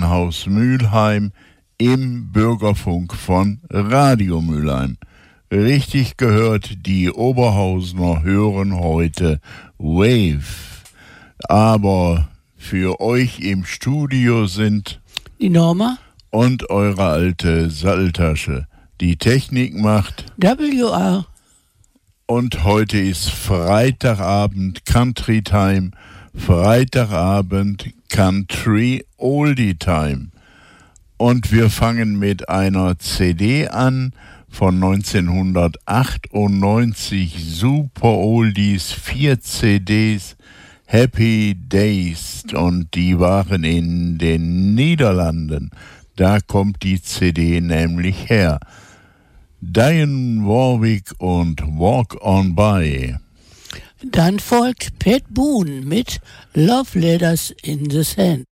Medienhaus Mülheim im Bürgerfunk von Radio Mülheim. Richtig gehört, die Oberhausener hören heute Wave. Aber für euch im Studio sind die Norma und eure alte Satteltasche. Die Technik macht WR. Und heute ist Freitagabend Country Time, Freitagabend Country Oldie Time. Und wir fangen mit einer CD an von 1998, Super Oldies, 4 CDs, Happy Days, und die waren in den Niederlanden. Da kommt die CD nämlich her. Dionne Warwick und Walk On By. Dann folgt Pat Boone mit Love Letters in the Sand.